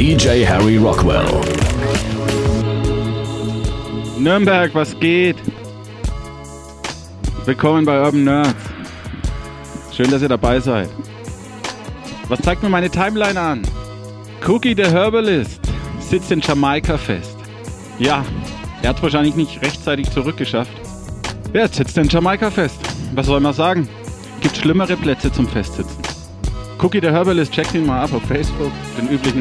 DJ Harry Rockwell. Nürnberg, was geht? Willkommen bei Urban Nerds. Schön, dass ihr dabei seid. Was zeigt mir meine Timeline an? Cookie the Herbalist sitzt in Jamaika fest. Ja, er hat es wahrscheinlich nicht rechtzeitig zurückgeschafft. Wer sitzt in Jamaika fest? Was soll man sagen? Gibt schlimmere Plätze zum Festsitzen. Cookie the Herbalist, checkt ihn mal ab auf Facebook, den üblichen